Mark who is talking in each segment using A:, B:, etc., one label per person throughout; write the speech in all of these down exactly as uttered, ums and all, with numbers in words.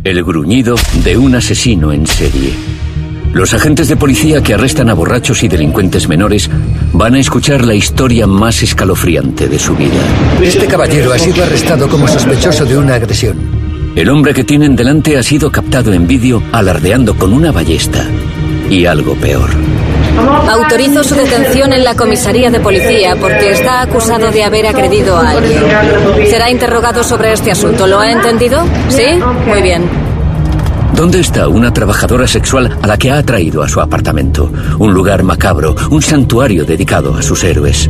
A: El gruñido de un asesino en serie. Los agentes de policía que arrestan a borrachos y delincuentes menores van a escuchar la historia más escalofriante de su vida.
B: Este caballero ha sido arrestado como sospechoso de una agresión.
A: El hombre que tienen delante ha sido captado en vídeo alardeando con una ballesta. Y algo peor.
C: Autorizo su detención en la comisaría de policía porque está acusado de haber agredido a alguien. Será interrogado sobre este asunto. ¿Lo ha entendido? ¿Sí? Muy bien.
A: ¿Dónde está una trabajadora sexual a la que ha atraído a su apartamento? Un lugar macabro, un santuario dedicado a sus héroes.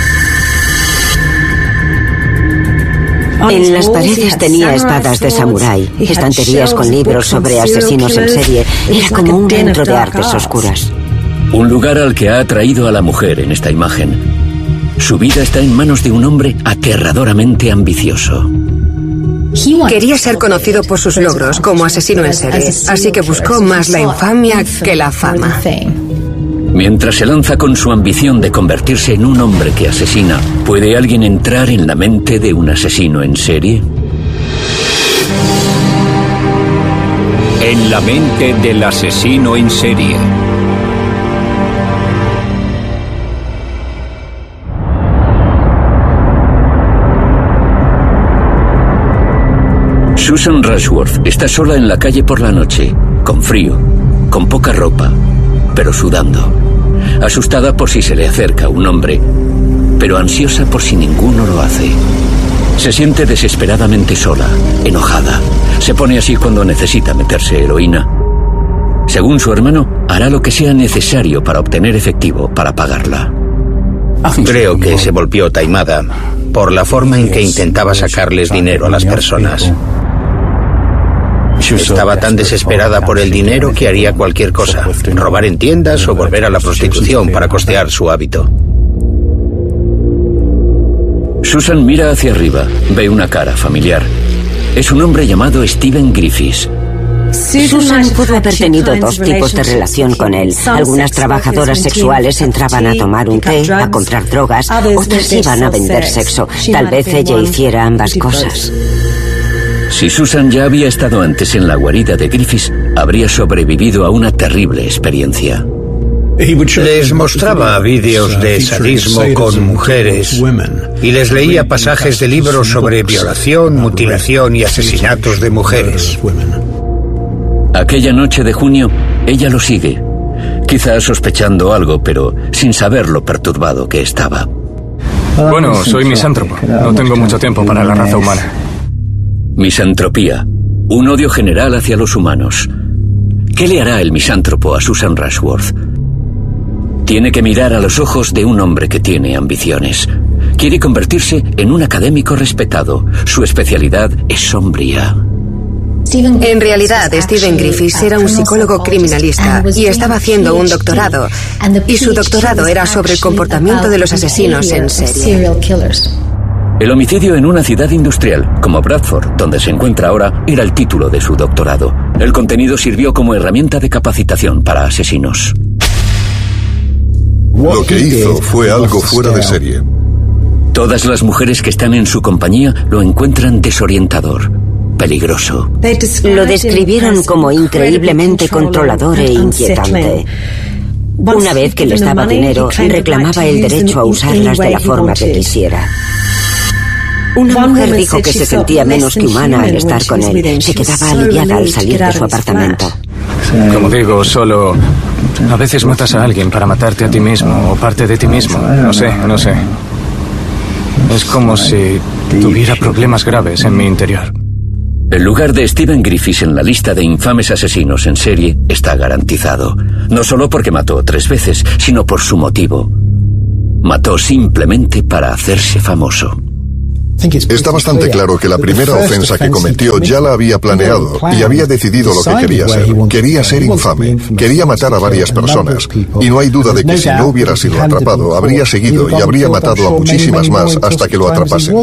D: En las paredes tenía espadas de samurái, estanterías con libros sobre asesinos en serie. Era como un centro de artes oscuras.
A: Un lugar al que ha atraído a la mujer en esta imagen. Su vida está en manos de un hombre aterradoramente ambicioso.
E: Quería ser conocido por sus logros como asesino en serie, así que buscó más la infamia que la fama.
A: Mientras se lanza con su ambición de convertirse en un hombre que asesina, ¿puede alguien entrar en la mente de un asesino en serie?
F: En la mente del asesino en serie.
A: Susan Rushworth está sola en la calle por la noche, con frío, con poca ropa, pero sudando, asustada por si se le acerca un hombre, pero ansiosa por si ninguno lo hace. Se siente desesperadamente sola, enojada. Se pone así cuando necesita meterse heroína. Según su hermano, hará lo que sea necesario para obtener efectivo para pagarla.
G: Creo que se volvió taimada por la forma en que intentaba sacarles dinero a las personas. Estaba tan desesperada por el dinero que haría cualquier cosa, robar en tiendas o volver a la prostitución para costear su hábito.
A: Susan mira hacia arriba, ve una cara familiar. Es un hombre llamado Stephen Griffiths.
D: Susan pudo haber tenido dos tipos de relación con él. Algunas trabajadoras sexuales entraban a tomar un té, a comprar drogas, otras iban a vender sexo. Tal vez ella hiciera ambas cosas.
A: Si Susan ya había estado antes en la guarida de Griffiths, habría sobrevivido a una terrible experiencia.
H: Les mostraba vídeos de sadismo con mujeres y les leía pasajes de libros sobre violación, mutilación y asesinatos de mujeres.
A: Aquella noche de junio, ella lo sigue, quizás sospechando algo, pero sin saber lo perturbado que estaba.
I: Bueno, soy misántropo. No tengo mucho tiempo para la raza humana.
A: Misantropía, un odio general hacia los humanos. ¿Qué le hará el misántropo a Susan Rushworth? Tiene que mirar a los ojos de un hombre que tiene ambiciones. Quiere convertirse en un académico respetado. Su especialidad es sombría.
E: En realidad, Stephen Griffiths era un psicólogo criminalista y estaba haciendo un doctorado. Y su doctorado era sobre el comportamiento de los asesinos en serie.
A: El homicidio en una ciudad industrial, como Bradford, donde se encuentra ahora, era el título de su doctorado. El contenido sirvió como herramienta de capacitación para asesinos.
J: Lo que hizo fue algo fuera de serie.
A: Todas las mujeres que están en su compañía lo encuentran desorientador, peligroso.
D: Lo describieron como increíblemente controlador e inquietante. Una vez que les daba dinero, reclamaba el derecho a usarlas de la forma que quisiera. Una mujer dijo que se sentía menos que humana al estar con él. Se quedaba aliviada al salir de su apartamento.
I: Como digo, solo... A veces matas a alguien para matarte a ti mismo o parte de ti mismo. No sé, no sé. Es como si tuviera problemas graves en mi interior.
A: El lugar de Stephen Griffiths en la lista de infames asesinos en serie está garantizado. No solo porque mató tres veces, sino por su motivo. Mató simplemente para hacerse famoso.
J: Está bastante claro que la primera ofensa que cometió ya la había planeado y había decidido lo que quería ser. Quería ser infame, quería matar a varias personas. Y no hay duda de que si no hubiera sido atrapado, habría seguido y habría matado a muchísimas más hasta que lo atrapasen.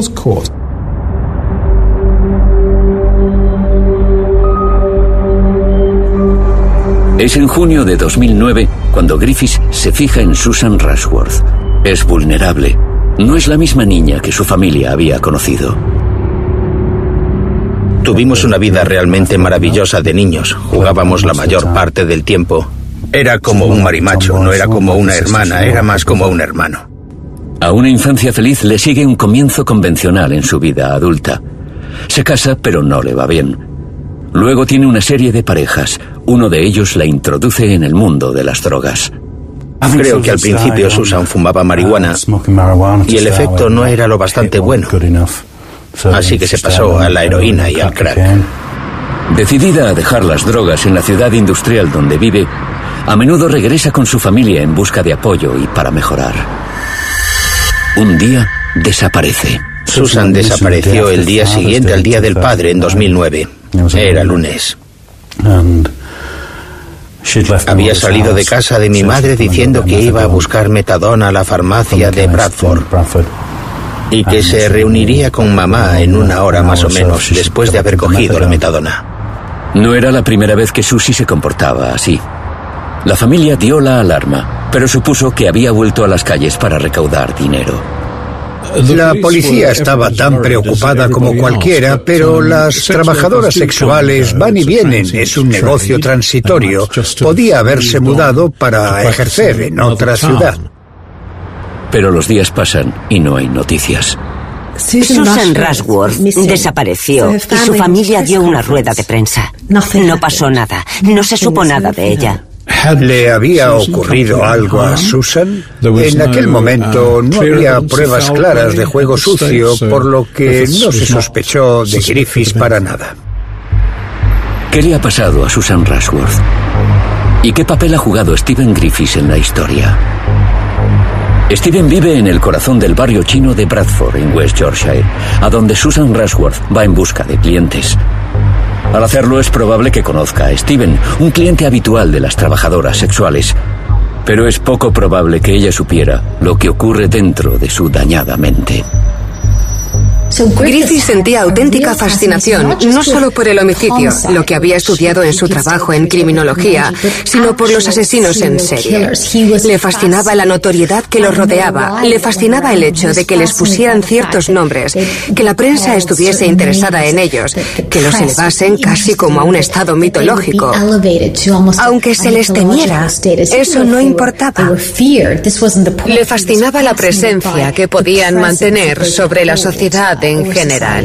A: Es en junio de dos mil nueve cuando Griffiths se fija en Susan Rushworth. Es vulnerable. No es la misma niña que su familia había conocido.
G: Tuvimos una vida realmente maravillosa de niños. Jugábamos la mayor parte del tiempo. Era como un marimacho, no era como una hermana, era más como un hermano.
A: A una infancia feliz le sigue un comienzo convencional en su vida adulta. Se casa, pero no le va bien. Luego tiene una serie de parejas. Uno de ellos la introduce en el mundo de las drogas.
G: Creo que al principio Susan fumaba marihuana y el efecto no era lo bastante bueno. Así que se pasó a la heroína y al crack.
A: Decidida a dejar las drogas en la ciudad industrial donde vive, a menudo regresa con su familia en busca de apoyo y para mejorar. Un día desaparece.
G: Susan desapareció el día siguiente al Día del Padre en dos mil nueve. Era lunes. Había salido de casa de mi madre diciendo que iba a buscar metadona a la farmacia de Bradford y que se reuniría con mamá en una hora más o menos después de haber cogido la metadona.
A: No era la primera vez que Susie se comportaba así. La familia dio la alarma, pero supuso que había vuelto a las calles para recaudar dinero.
H: La policía estaba tan preocupada como cualquiera, pero las trabajadoras sexuales van y vienen, es un negocio transitorio. Podía haberse mudado para ejercer en otra ciudad.
A: Pero los días pasan y no hay noticias.
D: Susan Rushworth desapareció y su familia dio una rueda de prensa. No pasó nada, no se supo nada de ella.
H: ¿Le había ocurrido algo a Susan? En aquel momento no había pruebas claras de juego sucio, por lo que no se sospechó de Griffiths para nada.
A: ¿Qué le ha pasado a Susan Rushworth? ¿Y qué papel ha jugado Stephen Griffiths en la historia? Stephen vive en el corazón del barrio chino de Bradford, en West Yorkshire, a donde Susan Rushworth va en busca de clientes. Al hacerlo es probable que conozca a Stephen, un cliente habitual de las trabajadoras sexuales. Pero es poco probable que ella supiera lo que ocurre dentro de su dañada mente.
E: Griffiths sentía auténtica fascinación, no solo por el homicidio, lo que había estudiado en su trabajo en criminología, sino por los asesinos en serie. Le fascinaba la notoriedad que los rodeaba, le fascinaba el hecho de que les pusieran ciertos nombres, que la prensa estuviese interesada en ellos, que los elevasen casi como a un estado mitológico. Aunque se les temiera, eso no importaba. Le fascinaba la presencia que podían mantener sobre la sociedad en general.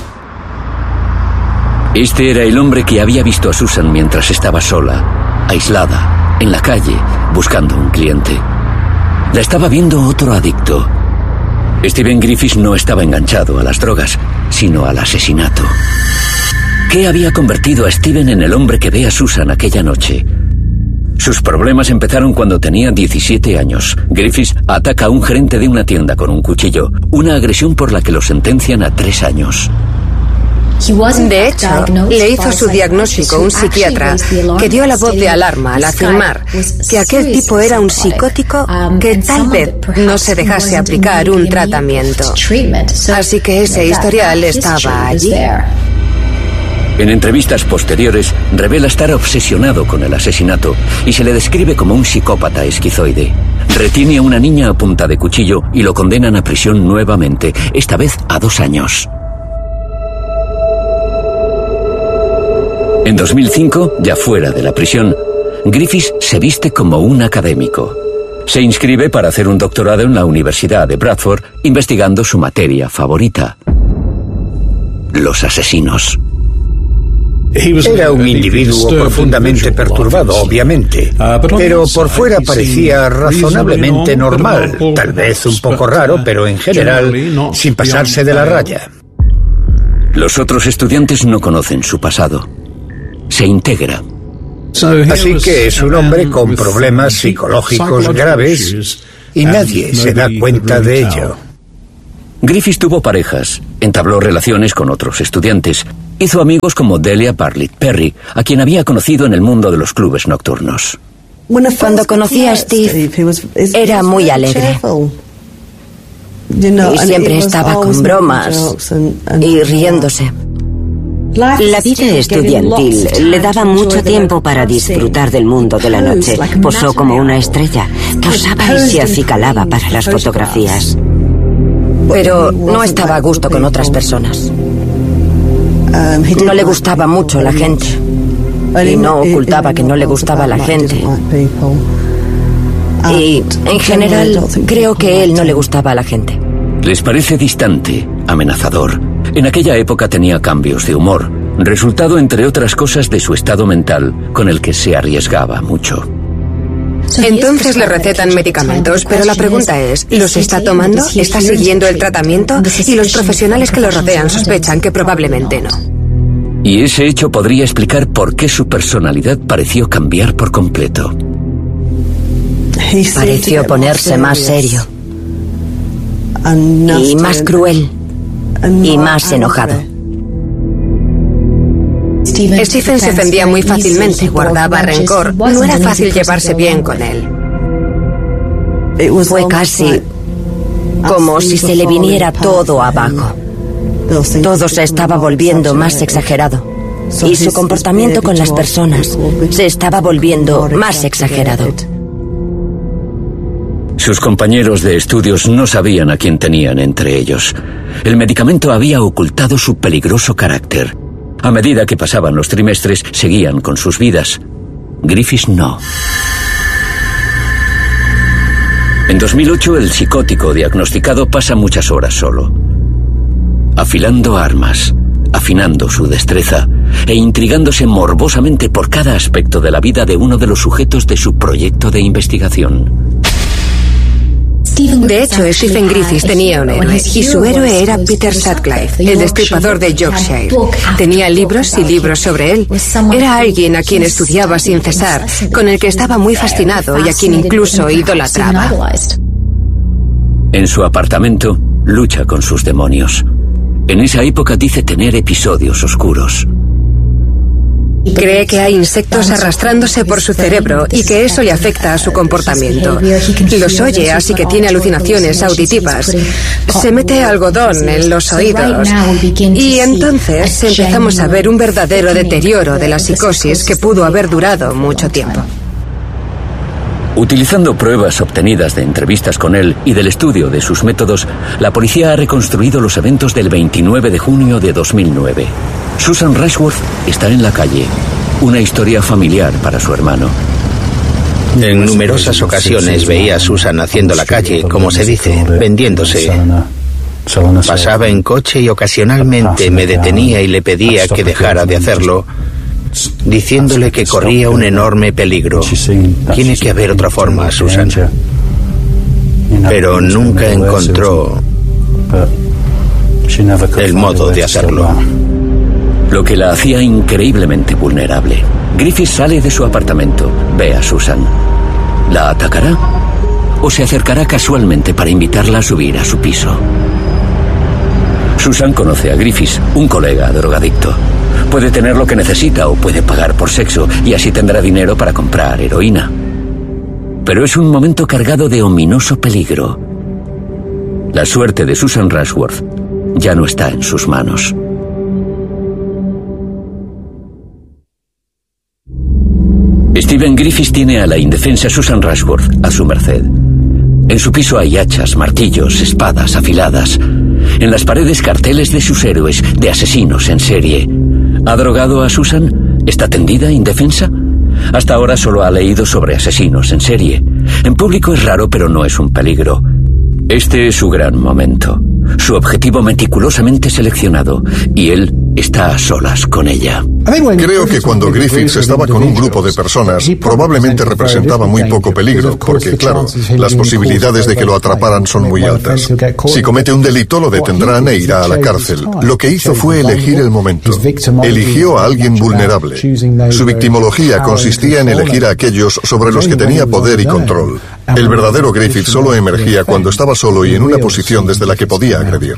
A: Este era el hombre que había visto a Susan mientras estaba sola, aislada, en la calle, buscando un cliente. La estaba viendo otro adicto. Stephen Griffiths no estaba enganchado a las drogas, sino al asesinato. ¿Qué había convertido a Stephen en el hombre que ve a Susan aquella noche? Sus problemas empezaron cuando tenía diecisiete años. Griffiths ataca a un gerente de una tienda con un cuchillo, una agresión por la que lo sentencian a tres años.
E: De hecho, le hizo su diagnóstico un psiquiatra que dio la voz de alarma al afirmar que aquel tipo era un psicótico que tal vez no se dejase aplicar un tratamiento. Así que ese historial estaba allí.
A: En entrevistas posteriores, revela estar obsesionado con el asesinato y se le describe como un psicópata esquizoide. Retiene a una niña a punta de cuchillo y lo condenan a prisión nuevamente, esta vez a dos años. En dos mil cinco, ya fuera de la prisión, Griffiths se viste como un académico. Se inscribe para hacer un doctorado en la Universidad de Bradford, investigando su materia favorita: los asesinos.
H: Era un individuo profundamente perturbado, obviamente, pero por fuera parecía razonablemente normal, tal vez un poco raro, pero en general sin pasarse de la raya.
A: Los otros estudiantes no conocen su pasado. Se integra.
H: Así que es un hombre con problemas psicológicos graves y nadie se da cuenta de ello.
A: Griffiths tuvo parejas, entabló relaciones con otros estudiantes, hizo amigos como Delia Bartlett Perry, a quien había conocido en el mundo de los clubes nocturnos.
D: Cuando conocí a Steve, era muy alegre. Y siempre estaba con bromas y riéndose. La vida estudiantil le daba mucho tiempo para disfrutar del mundo de la noche. Posó como una estrella, posaba y se acicalaba para las fotografías. Pero no estaba a gusto con otras personas. No le gustaba mucho la gente. Y no ocultaba que no le gustaba la gente. Y, en general, creo que a él no le gustaba a la gente.
A: Les parece distante, amenazador. En aquella época tenía cambios de humor, resultado, entre otras cosas, de su estado mental, con el que se arriesgaba mucho.
E: Entonces le recetan medicamentos, pero la pregunta es, ¿los está tomando? ¿Está siguiendo el tratamiento? Y los profesionales que lo rodean sospechan que probablemente no.
A: Y ese hecho podría explicar por qué su personalidad pareció cambiar por completo.
D: Pareció ponerse más serio. Y más cruel. Y más enojado.
E: Stephen se ofendía muy fácilmente, guardaba rencor. No era fácil llevarse bien con él.
D: Fue casi como si se le viniera todo abajo. Todo se estaba volviendo más exagerado. Y su comportamiento con las personas se estaba volviendo más exagerado.
A: Sus compañeros de estudios no sabían a quién tenían entre ellos. El medicamento había ocultado su peligroso carácter. A medida que pasaban los trimestres, seguían con sus vidas. Griffiths no. En dos mil ocho, el psicótico diagnosticado pasa muchas horas solo, afilando armas, afinando su destreza e intrigándose morbosamente por cada aspecto de la vida de uno de los sujetos de su proyecto de investigación.
E: De hecho, Stephen Griffiths tenía un héroe, y su héroe era Peter Sutcliffe, el destripador de Yorkshire. Tenía libros y libros sobre él. Era alguien a quien estudiaba sin cesar, con el que estaba muy fascinado y a quien incluso idolatraba.
A: En su apartamento, lucha con sus demonios. En esa época dice tener episodios oscuros.
E: Cree que hay insectos arrastrándose por su cerebro y que eso le afecta a su comportamiento. Los oye, así que tiene alucinaciones auditivas. Se mete algodón en los oídos. Y entonces empezamos a ver un verdadero deterioro de la psicosis que pudo haber durado mucho tiempo.
A: Utilizando pruebas obtenidas de entrevistas con él y del estudio de sus métodos, la policía ha reconstruido los eventos del veintinueve de junio de dos mil nueve. Susan Rushworth está en la calle. Una historia familiar para su hermano.
G: En numerosas ocasiones veía a Susan haciendo la calle, como se dice, vendiéndose. Pasaba en coche y ocasionalmente me detenía y le pedía que dejara de hacerlo, diciéndole que corría un enorme peligro. Tiene que haber otra forma, Susan. Pero nunca encontró el modo de hacerlo.
A: Lo que la hacía increíblemente vulnerable. Griffiths sale de su apartamento, ve a Susan. ¿La atacará? ¿O se acercará casualmente para invitarla a subir a su piso? Susan conoce a Griffiths, un colega drogadicto. Puede tener lo que necesita o puede pagar por sexo, y así tendrá dinero para comprar heroína. Pero es un momento cargado de ominoso peligro. La suerte de Susan Rushworth ya no está en sus manos. Stephen Griffiths tiene a la indefensa Susan Rushworth a su merced. En su piso hay hachas, martillos, espadas afiladas. En las paredes, carteles de sus héroes, de asesinos en serie. ¿Ha drogado a Susan? ¿Está tendida, indefensa? Hasta ahora solo ha leído sobre asesinos en serie. En público es raro, pero no es un peligro. Este es su gran momento. Su objetivo meticulosamente seleccionado. Y él está a solas con ella.
J: Creo que cuando Griffiths estaba con un grupo de personas, probablemente representaba muy poco peligro, porque, claro, las posibilidades de que lo atraparan son muy altas. Si comete un delito, lo detendrán e irá a la cárcel. Lo que hizo fue elegir el momento. Eligió a alguien vulnerable. Su victimología consistía en elegir a aquellos sobre los que tenía poder y control. El verdadero Griffiths solo emergía cuando estaba solo y en una posición desde la que podía agredir.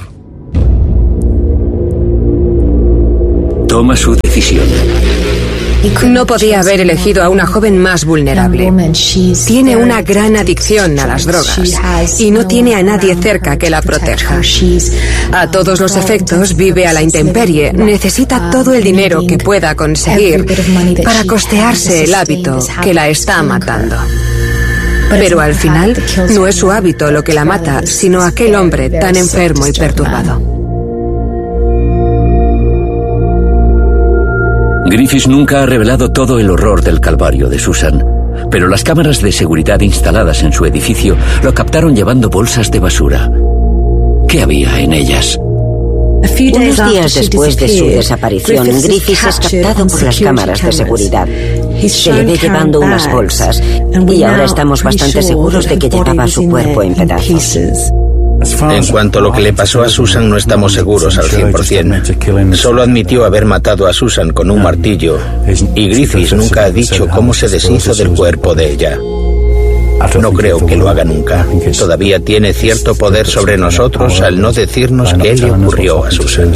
A: Toma su decisión.
E: No podía haber elegido a una joven más vulnerable. Tiene una gran adicción a las drogas y no tiene a nadie cerca que la proteja. A todos los efectos vive a la intemperie. Necesita todo el dinero que pueda conseguir para costearse el hábito que la está matando. Pero al final no es su hábito lo que la mata, sino aquel hombre tan enfermo y perturbado.
A: Griffiths nunca ha revelado todo el horror del calvario de Susan, pero las cámaras de seguridad instaladas en su edificio lo captaron llevando bolsas de basura. ¿Qué había en ellas?
D: Unos días después de su desaparición, Griffiths es captado por las cámaras de seguridad. Se le ve llevando unas bolsas y ahora estamos bastante seguros de que llevaba su cuerpo en pedazos.
G: En cuanto a lo que le pasó a Susan, no estamos seguros al cien por ciento. Solo admitió haber matado a Susan con un martillo y Griffiths nunca ha dicho cómo se deshizo del cuerpo de ella. No creo que lo haga nunca. Todavía tiene cierto poder sobre nosotros al no decirnos qué le ocurrió a Susan.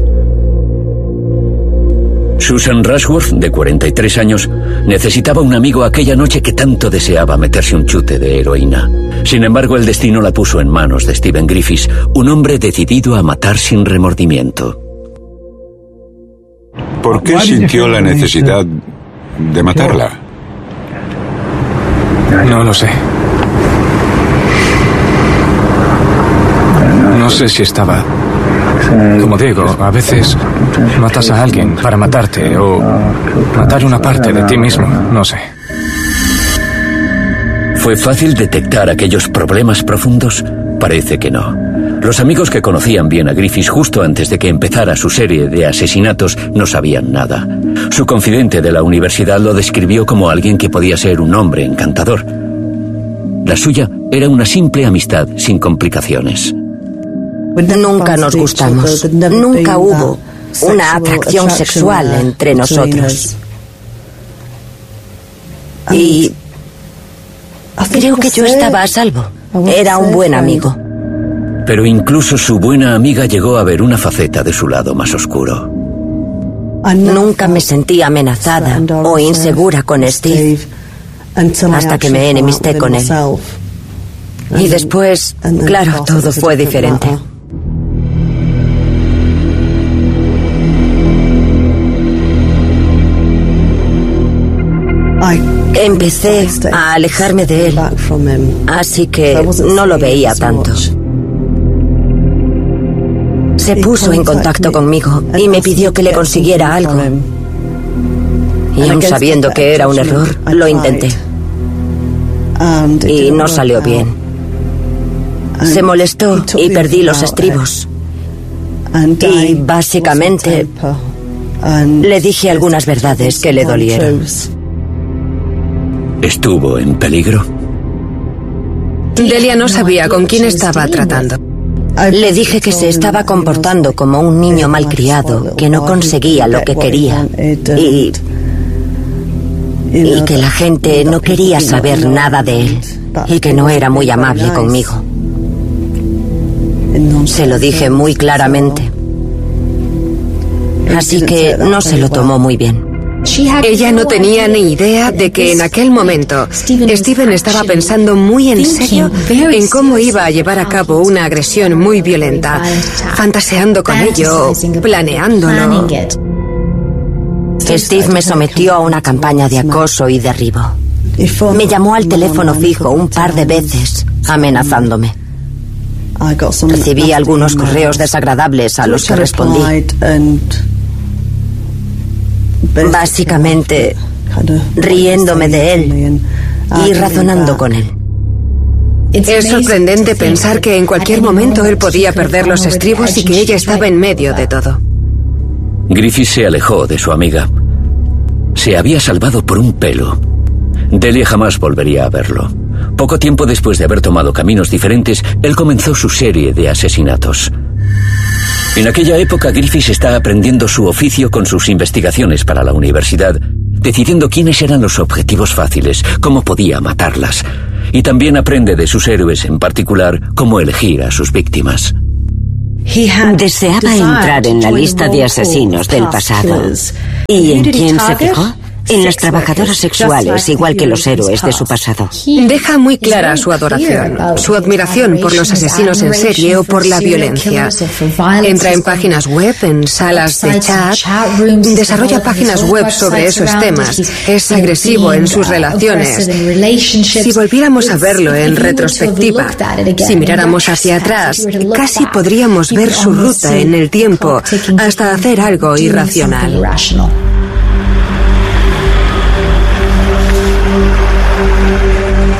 A: Susan Rushworth, de cuarenta y tres años, necesitaba un amigo aquella noche que tanto deseaba meterse un chute de heroína. Sin embargo, el destino la puso en manos de Stephen Griffiths, un hombre decidido a matar sin remordimiento.
K: ¿Por qué sintió la necesidad de matarla?
I: No lo sé. No sé si estaba... Como digo, a veces matas a alguien para matarte o matar una parte de ti mismo, no sé.
A: ¿Fue fácil detectar aquellos problemas profundos? Parece que no. Los amigos que conocían bien a Griffiths justo antes de que empezara su serie de asesinatos no sabían nada. Su confidente de la universidad lo describió como alguien que podía ser un hombre encantador. La suya era una simple amistad sin complicaciones.
D: Nunca nos gustamos, nunca hubo una atracción sexual entre nosotros. Y creo que yo estaba a salvo. Era un buen amigo.
A: Pero incluso su buena amiga llegó a ver una faceta de su lado más oscuro.
D: Nunca me sentí amenazada o insegura con Steve hasta que me enemisté con él. Y después, claro, todo fue diferente. Empecé a alejarme de él, así que no lo veía tanto. Se puso en contacto conmigo y me pidió que le consiguiera algo. Y aun sabiendo que era un error, lo intenté. Y no salió bien. Se molestó y perdí los estribos. Y básicamente le dije algunas verdades que le dolieron.
A: ¿Estuvo en peligro?
E: Delia no sabía con quién estaba tratando.
D: Le dije que se estaba comportando como un niño malcriado, que no conseguía lo que quería y, y que la gente no quería saber nada de él y que no era muy amable conmigo. Se lo dije muy claramente. Así que no se lo tomó muy bien.
E: Ella no tenía ni idea de que en aquel momento Stephen estaba pensando muy en serio en cómo iba a llevar a cabo una agresión muy violenta, fantaseando con ello, planeándolo.
D: Steve me sometió a una campaña de acoso y derribo. Me llamó al teléfono fijo un par de veces, amenazándome. Recibí algunos correos desagradables a los que respondí. Básicamente, riéndome de él y razonando con él.
E: Es sorprendente pensar que en cualquier momento él podía perder los estribos y que ella estaba en medio de todo.
A: Griffiths se alejó de su amiga. Se había salvado por un pelo. Delia jamás volvería a verlo. Poco tiempo después de haber tomado caminos diferentes, él comenzó su serie de asesinatos. En aquella época, Griffiths está aprendiendo su oficio con sus investigaciones para la universidad, decidiendo quiénes eran los objetivos fáciles, cómo podía matarlas. Y también aprende de sus héroes, en particular, cómo elegir a sus víctimas.
D: Deseaba entrar en la lista de asesinos del pasado. ¿Y en quién se fijó? En las trabajadoras sexuales, igual que los héroes de su pasado.
E: Deja muy clara su adoración, su admiración por los asesinos en serie o por la violencia. Entra en páginas web, en salas de chat, desarrolla páginas web sobre esos temas. Es agresivo en sus relaciones. Si volviéramos a verlo en retrospectiva, si miráramos hacia atrás, casi podríamos ver su ruta en el tiempo hasta hacer algo irracional.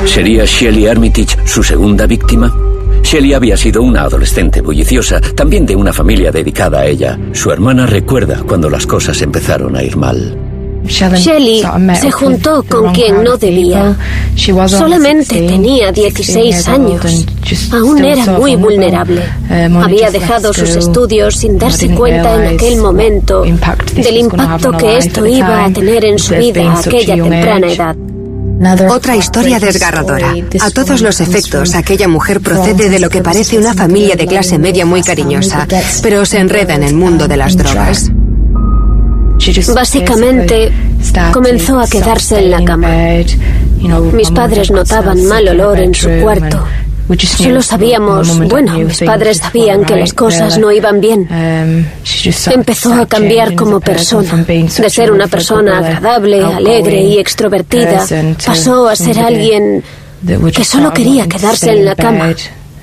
A: ¿Sería Shelley Armitage su segunda víctima? Shelley había sido una adolescente bulliciosa, también de una familia dedicada a ella. Su hermana recuerda cuando las cosas empezaron a ir mal.
C: Shelley se juntó con quien no debía. Solamente tenía dieciséis años. Aún era muy vulnerable. Había dejado sus estudios sin darse cuenta en aquel momento del impacto que esto iba a tener en su vida a aquella temprana edad.
E: Otra historia desgarradora. A todos los efectos, aquella mujer procede de lo que parece una familia de clase media muy cariñosa, pero se enreda en el mundo de las drogas.
C: Básicamente, comenzó a quedarse en la cama. Mis padres notaban mal olor en su cuarto. Solo sabíamos, bueno, mis padres sabían que las cosas no iban bien. Empezó a cambiar como persona. De ser una persona agradable, alegre y extrovertida, pasó a ser alguien que solo quería quedarse en la cama.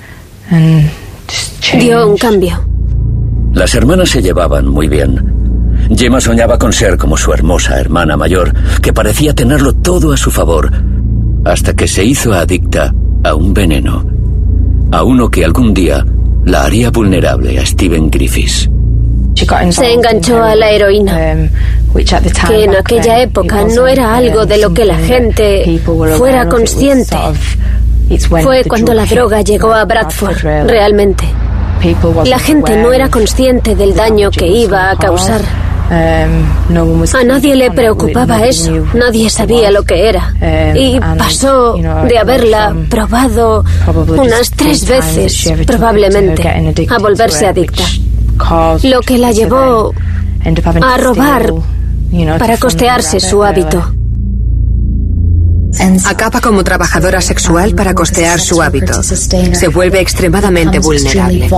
C: Dio un cambio.
A: Las hermanas se llevaban muy bien. Gemma soñaba con ser como su hermosa hermana mayor, que parecía tenerlo todo a su favor, hasta que se hizo adicta a un veneno, a uno que algún día la haría vulnerable a Stephen Griffiths.
C: Se enganchó a la heroína, que en aquella época no era algo de lo que la gente fuera consciente. Fue cuando la droga llegó a Bradford, realmente. La gente no era consciente del daño que iba a causar. A nadie le preocupaba eso, nadie sabía lo que era. Y pasó de haberla probado unas tres veces, probablemente, a volverse adicta. Lo que la llevó a robar para costearse su hábito.
E: Acaba como trabajadora sexual para costear su hábito. Se vuelve extremadamente vulnerable.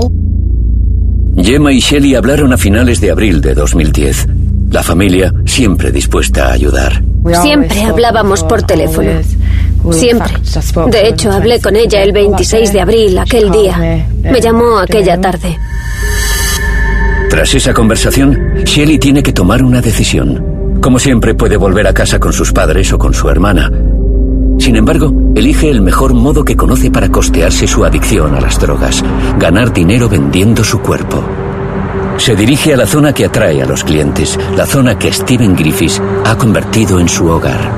A: Gemma y Shelley hablaron a finales de abril de dos mil diez. La familia siempre dispuesta a ayudar.
C: Siempre hablábamos por teléfono. Siempre. De hecho, hablé con ella el veintiséis de abril, aquel día. Me llamó aquella tarde.
A: Tras esa conversación, Shelley tiene que tomar una decisión. Como siempre, puede volver a casa con sus padres o con su hermana. Sin embargo, elige el mejor modo que conoce para costearse su adicción a las drogas: ganar dinero vendiendo su cuerpo. Se dirige a la zona que atrae a los clientes, la zona que Stephen Griffiths ha convertido en su hogar.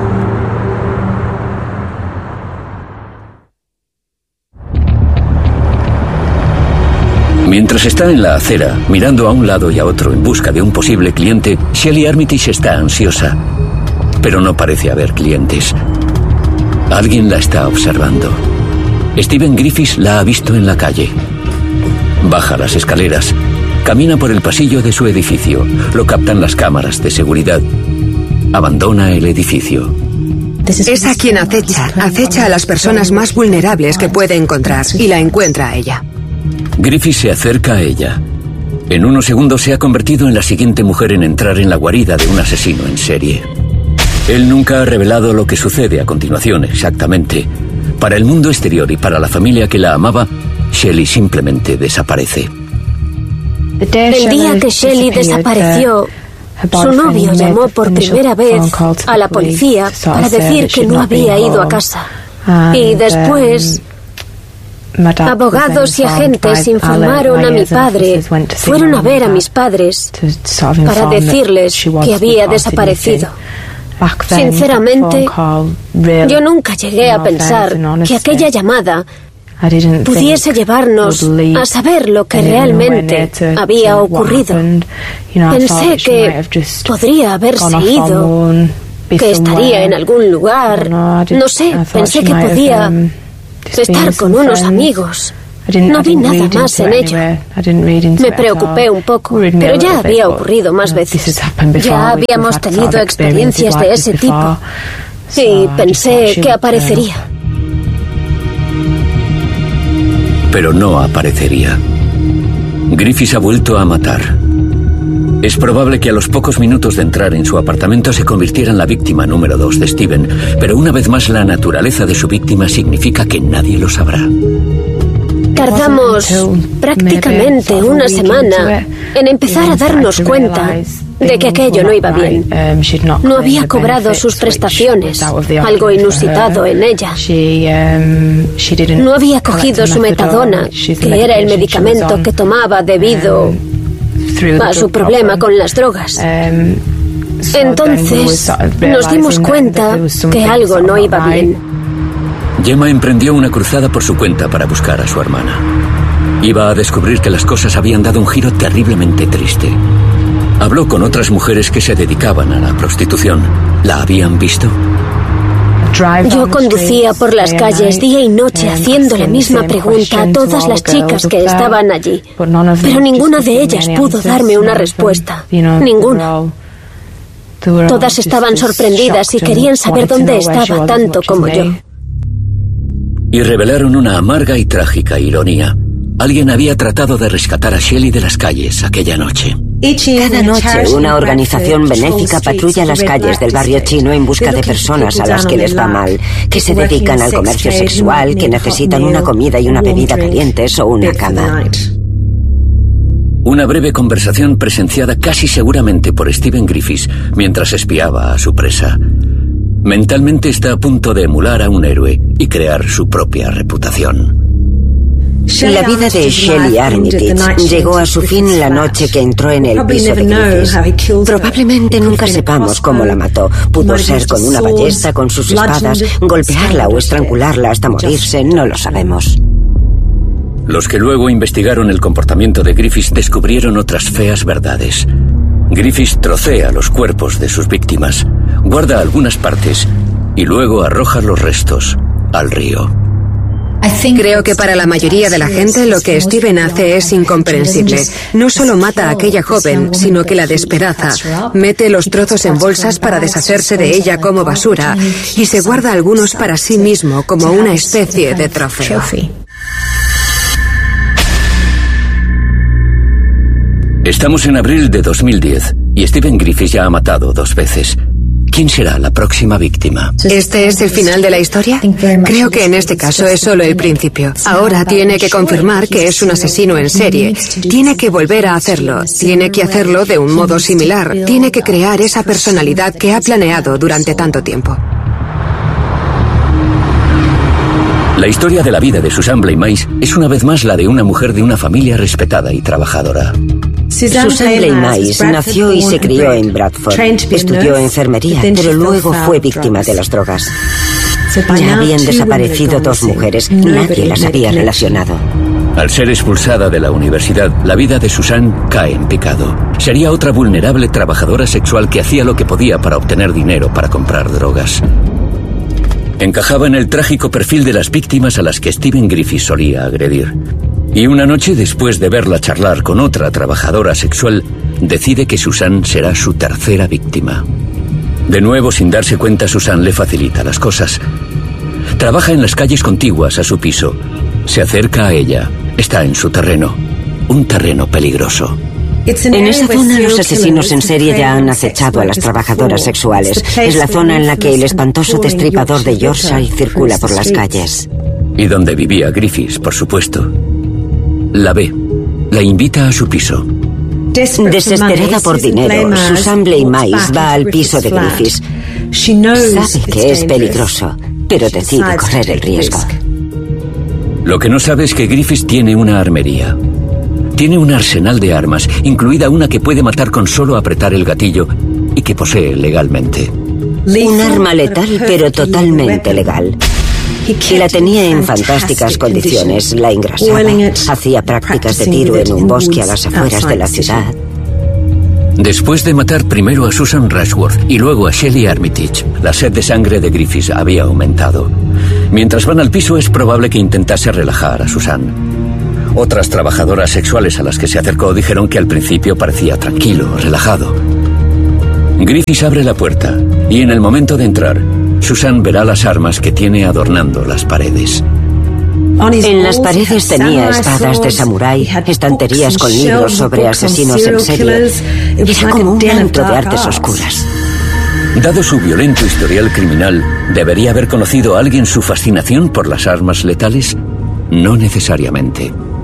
A: Mientras está en la acera, mirando a un lado y a otro en busca de un posible cliente, Shelley Armitage está ansiosa, pero no parece haber clientes. Alguien la está observando. Stephen Griffiths la ha visto en la calle. Baja las escaleras, camina por el pasillo de su edificio. Lo captan las cámaras de seguridad. Abandona el edificio.
E: Es a quien acecha. Acecha a las personas más vulnerables que puede encontrar y la encuentra a ella.
A: Griffiths se acerca a ella. En unos segundos se ha convertido en la siguiente mujer en entrar en la guarida de un asesino en serie. Él nunca ha revelado lo que sucede a continuación exactamente. Para el mundo exterior y para la familia que la amaba, Shelley simplemente desaparece.
C: El día que Shelley desapareció, su novio llamó por primera vez a la policía para decir que no había ido a casa. Y después, abogados y agentes informaron a mi padre, fueron a ver a mis padres para decirles que había desaparecido. Sinceramente, yo nunca llegué a pensar que aquella llamada pudiese llevarnos a saber lo que realmente había ocurrido. Pensé que podría haberse ido, que estaría en algún lugar, no sé, pensé que podía estar con unos amigos. No vi nada más en ello. Me preocupé un poco, pero ya había ocurrido más veces. Ya habíamos tenido experiencias de ese tipo y pensé que aparecería.
A: Pero no aparecería. Griffiths ha vuelto a matar. Es probable que a los pocos minutos de entrar en su apartamento se convirtiera en la víctima número dos de Stephen, pero una vez más la naturaleza de su víctima significa que nadie lo sabrá.
C: Tardamos prácticamente una semana en empezar a darnos cuenta de que aquello no iba bien. No había cobrado sus prestaciones, algo inusitado en ella. No había cogido su metadona, que era el medicamento que tomaba debido a su problema con las drogas. Entonces nos dimos cuenta que algo no iba bien.
A: Gemma emprendió una cruzada por su cuenta para buscar a su hermana. Iba a descubrir que las cosas habían dado un giro terriblemente triste. Habló con otras mujeres que se dedicaban a la prostitución. ¿La habían visto?
C: Yo conducía por las calles día y noche haciendo la misma pregunta a todas las chicas que estaban allí, pero ninguna de ellas pudo darme una respuesta. Ninguna. Todas estaban sorprendidas y querían saber dónde estaba tanto como yo.
A: Y revelaron una amarga y trágica ironía. Alguien había tratado de rescatar a Shelley de las calles aquella noche.
D: Cada noche una organización benéfica patrulla las calles del barrio chino en busca de personas a las que les va mal, que se dedican al comercio sexual, que necesitan una comida y una bebida calientes o una cama.
A: Una breve conversación presenciada casi seguramente por Stephen Griffiths mientras espiaba a su presa. Mentalmente está a punto de emular a un héroe y crear su propia reputación.
D: La vida de Shelley Armitage llegó a su fin la noche que entró en el piso de Griffiths. Probablemente nunca sepamos cómo la mató. Pudo ser con una ballesta, con sus espadas, golpearla o estrangularla hasta morirse, no lo sabemos.
A: Los que luego investigaron el comportamiento de Griffiths descubrieron otras feas verdades. Griffiths trocea los cuerpos de sus víctimas, guarda algunas partes y luego arroja los restos al río.
E: Creo que para la mayoría de la gente lo que Steven hace es incomprensible. No solo mata a aquella joven, sino que la despedaza, mete los trozos en bolsas para deshacerse de ella como basura y se guarda algunos para sí mismo como una especie de trofeo.
A: Estamos en abril de dos mil diez y Stephen Griffiths ya ha matado dos veces. ¿Quién será la próxima víctima?
E: ¿Este es el final de la historia? Creo que en este caso es solo el principio. Ahora tiene que confirmar que es un asesino en serie. Tiene que volver a hacerlo. Tiene que hacerlo de un modo similar. Tiene que crear esa personalidad que ha planeado durante tanto tiempo.
A: La historia de la vida de Susan Blamais es una vez más la de una mujer de una familia respetada y trabajadora.
D: Susan Blamais nació y se crió en Bradford. Estudió enfermería, pero luego fue víctima de las drogas. Ya habían desaparecido dos mujeres. Nadie las había relacionado.
A: Al ser expulsada de la universidad, la vida de Susan cae en picado. Sería otra vulnerable trabajadora sexual que hacía lo que podía para obtener dinero para comprar drogas. Encajaba en el trágico perfil de las víctimas a las que Stephen Griffiths solía agredir. Y una noche, después de verla charlar con otra trabajadora sexual, decide que Susan será su tercera víctima. De nuevo, sin darse cuenta, Susan le facilita las cosas. Trabaja en las calles contiguas a su piso. Se acerca a ella. Está en su terreno. Un terreno peligroso.
D: En esa zona los asesinos en serie ya han acechado a las trabajadoras sexuales. Es la zona en la que el espantoso destripador de Yorkshire circula por las calles.
A: Y donde vivía Griffiths, por supuesto. La ve. La invita a su piso.
D: Desesperada por dinero, Susan Blamais va al piso de Griffiths. Sabe que es peligroso, pero decide correr el riesgo.
A: Lo que no sabe es que Griffiths tiene una armería. Tiene un arsenal de armas, incluida una que puede matar con solo apretar el gatillo y que posee legalmente.
D: Un arma letal, pero totalmente legal. Y la tenía en fantásticas condiciones, la engrasaba. Hacía prácticas de tiro en un bosque a las afueras de la ciudad.
A: Después de matar primero a Susan Rushworth y luego a Shelley Armitage, la sed de sangre de Griffiths había aumentado. Mientras van al piso, es probable que intentase relajar a Susan. Otras trabajadoras sexuales a las que se acercó dijeron que al principio parecía tranquilo, relajado. Griffiths abre la puerta y en el momento de entrar, Susan verá las armas que tiene adornando las paredes.
D: En las paredes tenía espadas de samurái, estanterías con libros sobre asesinos en serie. Era como un manto de artes oscuras.
A: Dado su violento historial criminal, ¿debería haber conocido a alguien su fascinación por las armas letales? No necesariamente.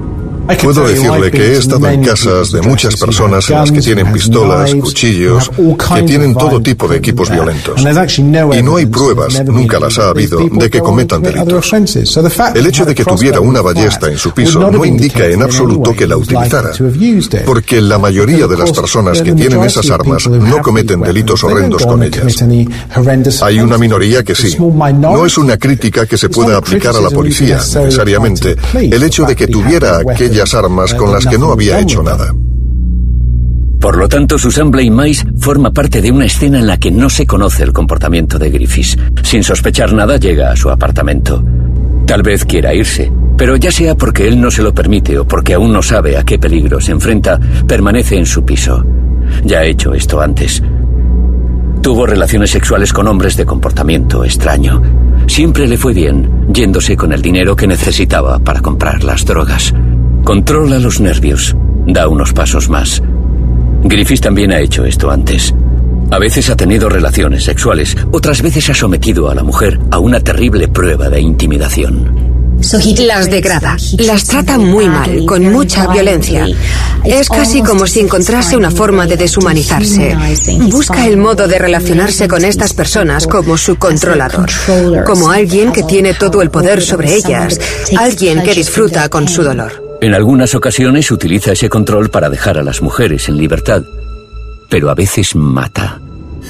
J: Puedo decirle que he estado en casas de muchas personas en las que tienen pistolas, cuchillos, que tienen todo tipo de equipos violentos. Y no hay pruebas, nunca las ha habido, de que cometan delitos. El hecho de que tuviera una ballesta en su piso no indica en absoluto que la utilizara, porque la mayoría de las personas que tienen esas armas no cometen delitos horrendos con ellas. Hay una minoría que sí. No es una crítica que se pueda aplicar a la policía, necesariamente, el hecho de que tuviera aquella armas con las que no había hecho nada.
A: Por lo tanto, Susan Blake Mice forma parte de una escena en la que no se conoce el comportamiento de Griffiths. Sin sospechar nada, llega a su apartamento. Tal vez quiera irse, pero ya sea porque él no se lo permite o porque aún no sabe a qué peligro se enfrenta, permanece en su piso. Ya ha hecho esto antes. Tuvo relaciones sexuales con hombres de comportamiento extraño. Siempre le fue bien, yéndose con el dinero que necesitaba para comprar las drogas. Controla los nervios, da unos pasos más. Griffiths también ha hecho esto antes. A veces ha tenido relaciones sexuales, otras veces ha sometido a la mujer a una terrible prueba de intimidación.
E: Las degrada, las trata muy mal, con mucha violencia. Es casi como si encontrase una forma de deshumanizarse. Busca el modo de relacionarse con estas personas como su controlador, como alguien que tiene todo el poder sobre ellas, alguien que disfruta con su dolor.
A: En algunas ocasiones utiliza ese control para dejar a las mujeres en libertad, pero a veces mata.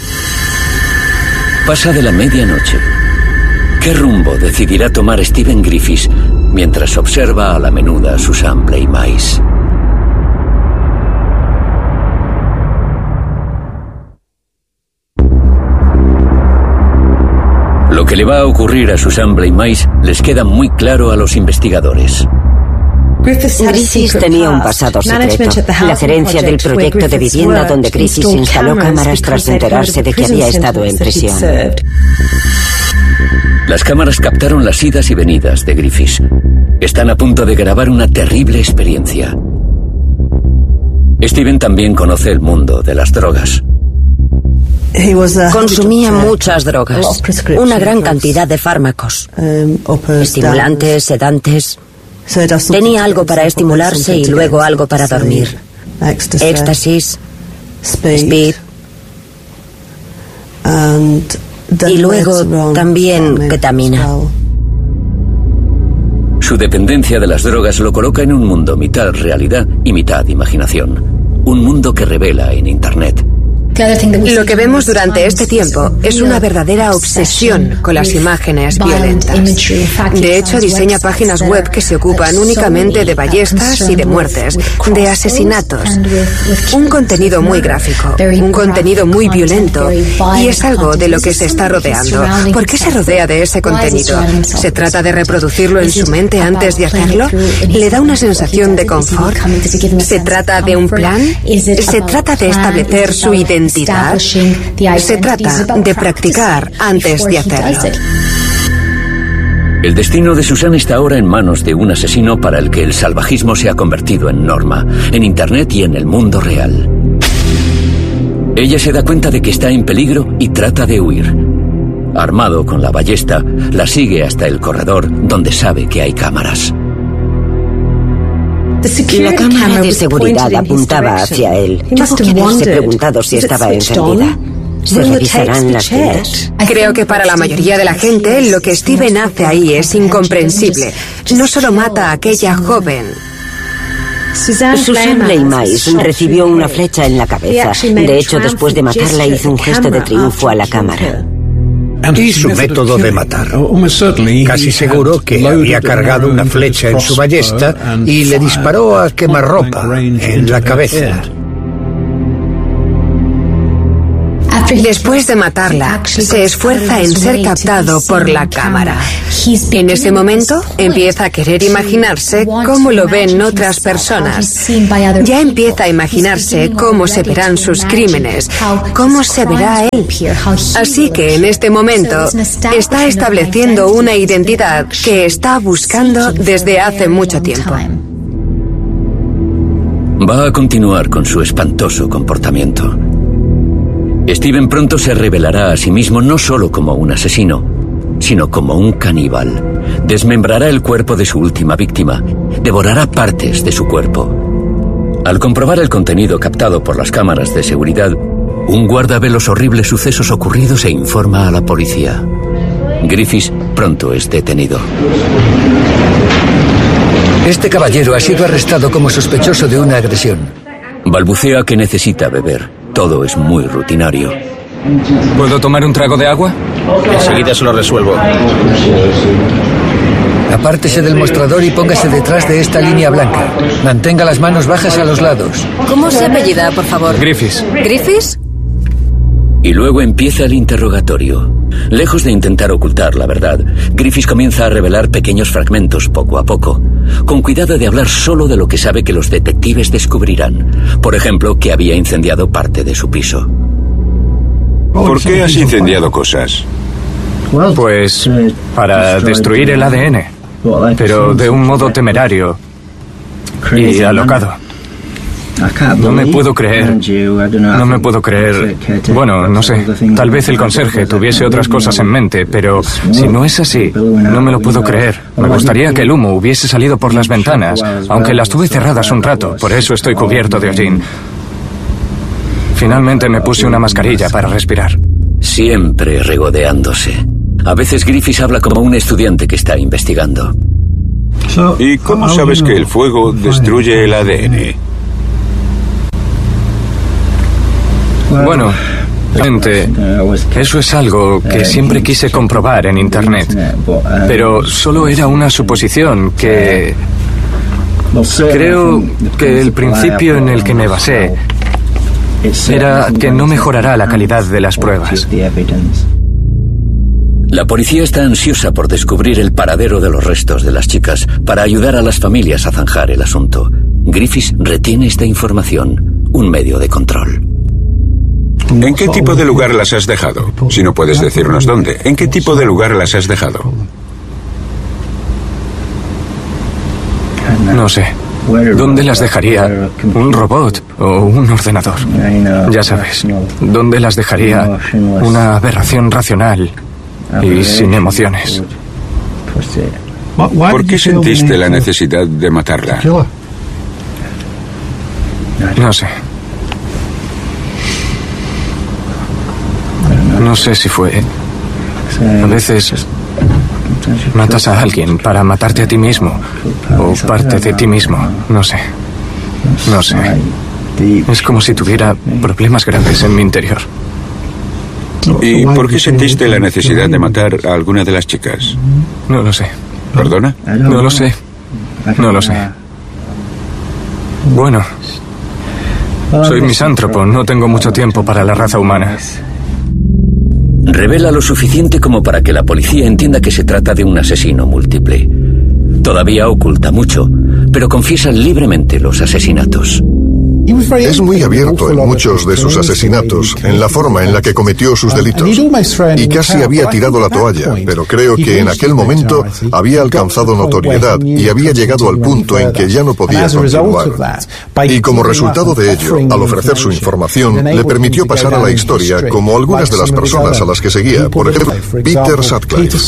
A: Pasa de la medianoche. ¿Qué rumbo decidirá tomar Stephen Griffiths mientras observa a la menuda Susan Blake Mice? Lo que le va a ocurrir a Susan Blake Mice les queda muy claro a los investigadores.
D: Griffiths tenía un pasado secreto, la gerencia del proyecto de vivienda donde Griffiths instaló cámaras tras enterarse de que había estado en prisión.
A: Las cámaras captaron las idas y venidas de Griffiths. Están a punto de grabar una terrible experiencia. Steven también conoce el mundo de las drogas.
D: Consumía muchas drogas, una gran cantidad de fármacos, estimulantes, sedantes. Tenía algo para estimularse y luego algo para dormir. Éxtasis, speed. Y luego también ketamina.
A: Su dependencia de las drogas lo coloca en un mundo mitad realidad y mitad imaginación. Un mundo que revela en Internet.
E: Lo que vemos durante este tiempo es una verdadera obsesión con las imágenes violentas. De hecho, diseña páginas web que se ocupan únicamente de ballestas y de muertes, de asesinatos. Un contenido muy gráfico, un contenido muy violento, y es algo de lo que se está rodeando. ¿Por qué se rodea de ese contenido? ¿Se trata de reproducirlo en su mente antes de hacerlo? ¿Le da una sensación de confort? ¿Se trata de un plan? ¿Se trata de establecer su identidad? Se trata de practicar antes de hacerlo.
A: El destino de Susan está ahora en manos de un asesino para el que el salvajismo se ha convertido en norma, en Internet y en el mundo real. Ella se da cuenta de que está en peligro y trata de huir. Armado con la ballesta, la sigue hasta el corredor donde sabe que hay cámaras.
D: La cámara de seguridad apuntaba hacia él. Tuvo que haberse preguntado si estaba encendida. ¿Se revisarán las cintas?
E: Creo que para la mayoría de la gente lo que Steven hace ahí es incomprensible. No solo mata a aquella joven.
D: Susan Blake Mice recibió una flecha en la cabeza. De hecho, después de matarla hizo un gesto de triunfo a la cámara.
H: Y su método de matar. Casi seguro que había cargado una flecha en su ballesta y le disparó a quemarropa en la cabeza.
E: Después de matarla, se esfuerza en ser captado por la cámara. En ese momento, empieza a querer imaginarse cómo lo ven otras personas. Ya empieza a imaginarse cómo se verán sus crímenes, cómo se verá él. Así que en este momento está estableciendo una identidad que está buscando desde hace mucho tiempo.
A: Va a continuar con su espantoso comportamiento. Steven pronto se revelará a sí mismo no solo como un asesino, sino como un caníbal, Desmembrará el cuerpo de su última víctima, devorará partes de su cuerpo. Al comprobar el contenido captado por las cámaras de seguridad, un guarda ve los horribles sucesos ocurridos e informa a la policía. Griffiths pronto es detenido.
B: Este caballero ha sido arrestado como sospechoso de una agresión.
A: Balbucea que necesita beber. Todo es muy rutinario.
I: ¿Puedo tomar un trago de agua?
G: Enseguida se lo resuelvo.
B: Apártese del mostrador y póngase detrás de esta línea blanca. Mantenga las manos bajas a los lados.
L: ¿Cómo se apellida, por favor?
I: Griffiths.
L: ¿Griffiths?
A: Y luego empieza el interrogatorio. Lejos de intentar ocultar la verdad, Griffiths comienza a revelar pequeños fragmentos poco a poco, con cuidado de hablar solo de lo que sabe que los detectives descubrirán. Por ejemplo, que había incendiado parte de su piso.
K: ¿Por qué has incendiado cosas?
I: Pues para destruir el A D N, pero de un modo temerario y alocado. No me puedo creer, no me puedo creer, bueno, no sé, tal vez el conserje tuviese otras cosas en mente, pero si no es así, no me lo puedo creer. Me gustaría que el humo hubiese salido por las ventanas, aunque las tuve cerradas un rato, por eso estoy cubierto de hollín. Finalmente me puse una mascarilla para respirar.
A: Siempre regodeándose. A veces Griffiths habla como un estudiante que está investigando.
K: ¿Y cómo sabes que el fuego destruye el A D N?
I: Bueno, gente, eso es algo que siempre quise comprobar en Internet, pero solo era una suposición que... Creo que el principio en el que me basé era que no mejorará la calidad de las pruebas.
A: La policía está ansiosa por descubrir el paradero de los restos de las chicas para ayudar a las familias a zanjar el asunto. Griffiths retiene esta información, un medio de control.
K: ¿En qué tipo de lugar las has dejado? Si no puedes decirnos dónde. ¿En qué tipo de lugar las has dejado?
I: No sé. ¿Dónde las dejaría? ¿Un robot o un ordenador? Ya sabes. ¿Dónde las dejaría? Una aberración racional y sin emociones.
K: ¿Por qué sentiste la necesidad de matarla?
I: No sé. No sé si fue... A veces matas a alguien para matarte a ti mismo o parte de ti mismo. No sé. No sé. Es como si tuviera problemas graves en mi interior.
K: ¿Y por qué sentiste la necesidad de matar a alguna de las chicas?
I: No lo sé.
K: ¿Perdona?
I: No lo sé. No lo sé. Bueno, soy misántropo. No tengo mucho tiempo para la raza humana.
A: Revela lo suficiente como para que la policía entienda que se trata de un asesino múltiple. Todavía oculta mucho, pero confiesa libremente los asesinatos.
J: Es muy abierto en muchos de sus asesinatos, en la forma en la que cometió sus delitos. Y casi había tirado la toalla, pero creo que en aquel momento había alcanzado notoriedad y había llegado al punto en que ya no podía continuar. Y como resultado de ello, al ofrecer su información, le permitió pasar a la historia como algunas de las personas a las que seguía, por ejemplo, Peter Sutcliffe.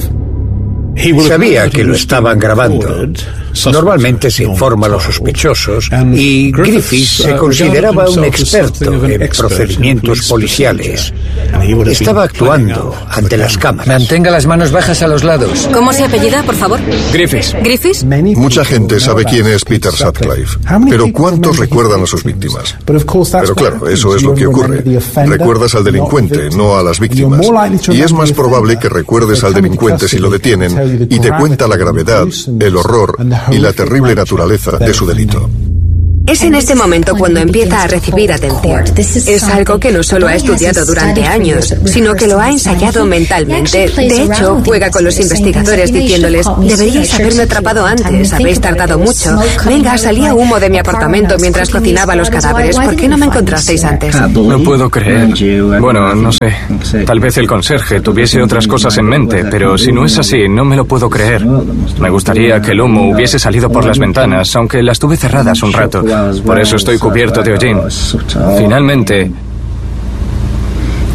H: Sabía que lo estaban grabando. Normalmente se informa a los sospechosos y Griffiths se consideraba un experto en procedimientos policiales. Estaba actuando ante las cámaras.
B: Mantenga las manos bajas a los lados.
L: ¿Cómo se apellida, por favor?
I: Griffiths.
L: ¿Griffiths?
J: Mucha gente sabe quién es Peter Sutcliffe, pero ¿cuántos recuerdan a sus víctimas? Pero claro, eso es lo que ocurre. Recuerdas al delincuente, no a las víctimas. Y es más probable que recuerdes al delincuente si lo detienen y te cuenta la gravedad, el horror y la terrible naturaleza de su delito.
E: Es en este momento cuando empieza a recibir atención. Es algo que no solo ha estudiado durante años, sino que lo ha ensayado mentalmente. De hecho, juega con los investigadores diciéndoles: deberíais haberme atrapado antes, habéis tardado mucho. Venga, salía humo de mi apartamento mientras cocinaba los cadáveres. ¿Por qué no me encontrasteis antes?
I: No puedo creer. Bueno, no sé. Tal vez el conserje tuviese otras cosas en mente, pero si no es así, no me lo puedo creer. Me gustaría que el humo hubiese salido por las ventanas, aunque las tuve cerradas un rato. Por eso estoy cubierto de hollín. Finalmente,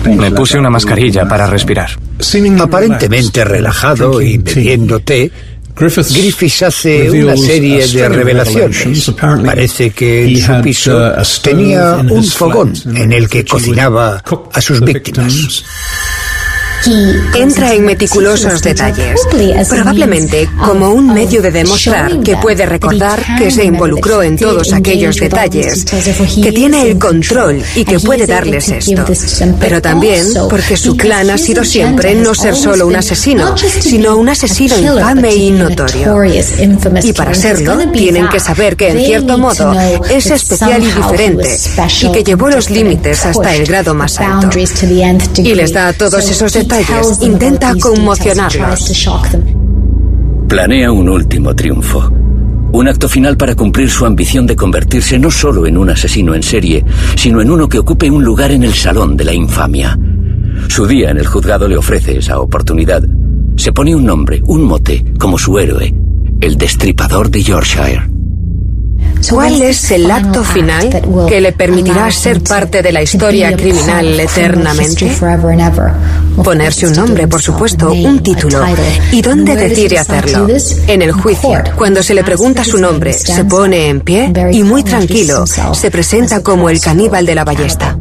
I: Me puse una mascarilla para respirar.
H: Aparentemente relajado y bebiendo té, Griffiths hace una serie de revelaciones. Parece que en su piso tenía un fogón en el que cocinaba a sus víctimas.
E: Entra en meticulosos detalles, probablemente como un medio de demostrar que puede recordar que se involucró en todos aquellos detalles, que tiene el control y que puede darles esto. Pero también porque su plan ha sido siempre no ser solo un asesino, sino un asesino infame y notorio. Y para serlo, tienen que saber que en cierto modo es especial y diferente, y que llevó los límites hasta el grado más alto. Y les da todos esos detalles. Intenta conmocionarlos.
A: Planea un último triunfo. Un acto final para cumplir su ambición de convertirse no solo en un asesino en serie, sino en uno que ocupe un lugar en el salón de la infamia. Su día en el juzgado le ofrece esa oportunidad. Se pone un nombre, un mote, como su héroe, el Destripador de Yorkshire.
E: ¿Cuál es el acto final que le permitirá ser parte de la historia criminal eternamente? Ponerse un nombre, por supuesto, un título. ¿Y dónde decide hacerlo? En el juicio. Cuando se le pregunta su nombre, se pone en pie y muy tranquilo se presenta como el caníbal de la ballesta.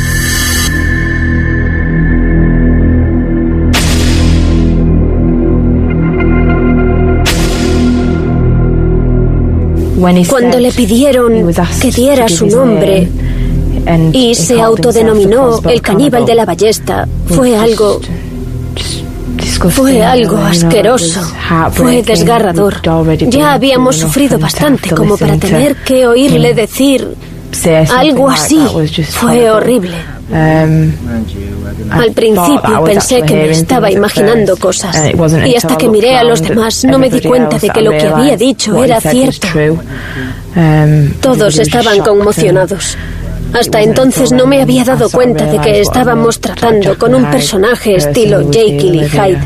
C: Cuando le pidieron que diera su nombre y se autodenominó el caníbal de la ballesta, fue algo... Fue algo asqueroso, fue desgarrador. Ya habíamos sufrido bastante como para tener que oírle decir algo así. Fue horrible. Al principio pensé que me estaba imaginando cosas, y hasta que miré a los demás no me di cuenta de que lo que había dicho era cierto. Todos estaban conmocionados. Hasta entonces no me había dado cuenta de que estábamos tratando con un personaje estilo Jekyll y Hyde.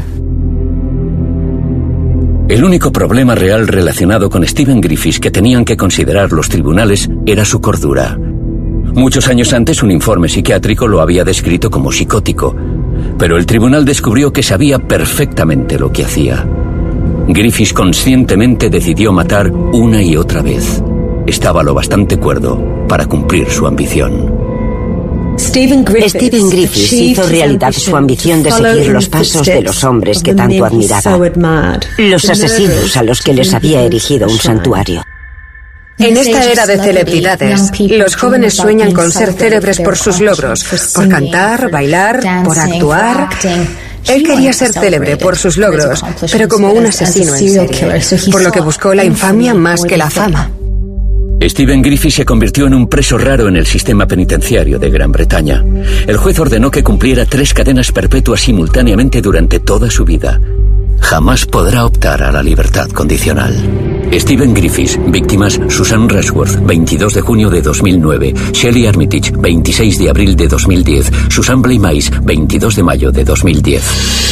A: El único problema real relacionado con Stephen Griffiths que tenían que considerar los tribunales era su cordura. Muchos años antes un informe psiquiátrico lo había descrito como psicótico, pero el tribunal descubrió que sabía perfectamente lo que hacía. Griffiths conscientemente decidió matar una y otra vez. Estaba lo bastante cuerdo para cumplir su ambición.
D: Stephen Griffiths hizo realidad su ambición de seguir los pasos de los hombres que tanto admiraba, los asesinos a los que les había erigido un santuario.
E: En esta era de celebridades, los jóvenes sueñan con ser célebres por sus logros, por cantar, bailar, por actuar. Él quería ser célebre por sus logros, pero como un asesino en serie, por lo que buscó la infamia más que la fama.
A: Stephen Griffiths se convirtió en un preso raro en el sistema penitenciario de Gran Bretaña. El juez ordenó que cumpliera tres cadenas perpetuas simultáneamente durante toda su vida. Jamás podrá optar a la libertad condicional. Stephen Griffiths, víctimas: Susan Rushworth, veintidós de junio de dos mil nueve, Shelley Armitage, veintiséis de abril de dos mil diez, Susan Blaymays, veintidós de mayo de dos mil diez.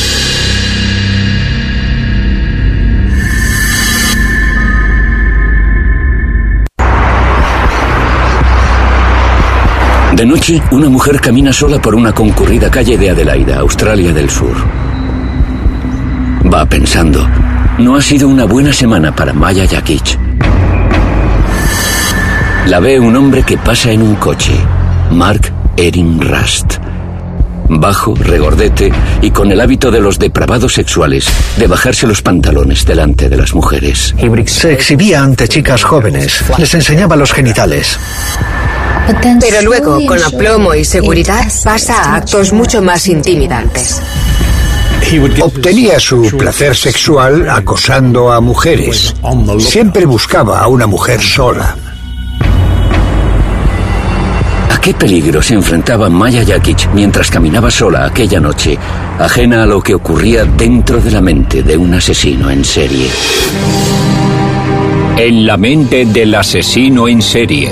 A: De noche, una mujer camina sola por una concurrida calle de Adelaida, Australia del Sur. Va pensando, no ha sido una buena semana para Maya Jakic. La ve un hombre que pasa en un coche, Mark Erin Rust. Bajo, regordete y con el hábito de los depravados sexuales de bajarse los pantalones delante de las mujeres.
H: Se exhibía ante chicas jóvenes, les enseñaba los genitales.
E: Pero luego, con aplomo y seguridad, pasa a actos mucho más intimidantes.
H: Obtenía su placer sexual acosando a mujeres. Siempre buscaba a una mujer sola.
A: ¿A qué peligro se enfrentaba Maya Jakic mientras caminaba sola aquella noche, ajena a lo que ocurría dentro de la mente de un asesino en serie?
F: En la mente del asesino en serie.